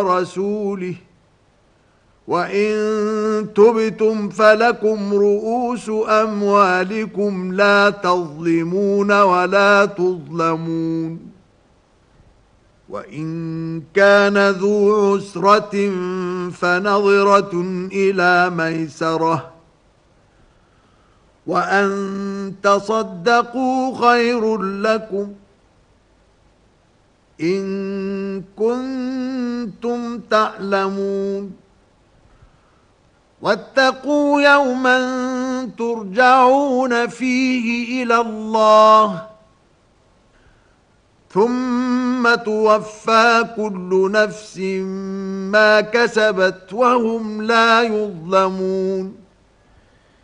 ورسوله وإن تبتم فلكم رؤوس أموالكم لا تظلمون ولا تظلمون وإن كان ذو عسرة فنظرة إلى ميسرة وأن تصدقوا خير لكم إن كنتم تعلمون واتقوا يوما ترجعون فيه إلى الله ثم توفى كل نفس ما كسبت وهم لا يظلمون